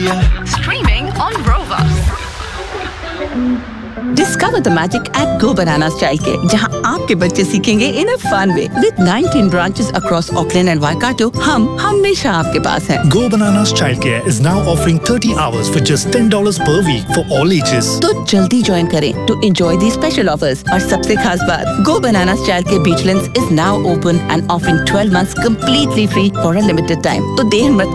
India. Streaming on Rova. Discover the magic at Go Bananas Childcare, जहां आपके बच्चे सीखेंगे in a fun way. With 19 branches across Auckland and Waikato, हम हमेशा आपके पास हैं. Go Bananas Childcare is now offering 30 hours for just $10 per week for all ages. तो जल्दी ज्वाइन करें to enjoy these special offers. और सबसे खास बात, Go Bananas Childcare Beachlands is now open and offering 12 months completely free for a limited time. तो देर मत